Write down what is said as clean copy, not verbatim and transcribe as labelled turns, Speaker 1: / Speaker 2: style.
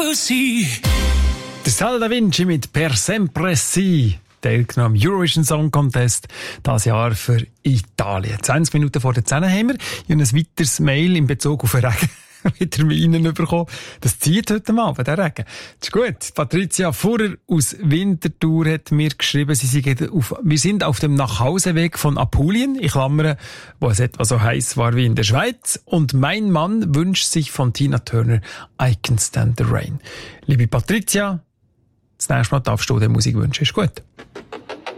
Speaker 1: così.
Speaker 2: Der Sal da Vinci mit Per sempre sì. Teilgenommen am Eurovision Song Contest, das Jahr für Italien. 20 Minuten vor der 10 haben wir. Ich habe ein weiteres Mail in Bezug auf den Regen wieder Ihnen bekommen. Das zieht heute mal, der Regen. Das ist gut. Patricia Furrer aus Winterthur hat mir geschrieben, wir sind auf dem Nachhauseweg von Apulien, in Klammern, wo es etwa so heiß war wie in der Schweiz. Und mein Mann wünscht sich von Tina Turner I Can Stand the Rain. Liebe Patricia, das nächste Mal darfst du dir Musik wünschen. Ist gut.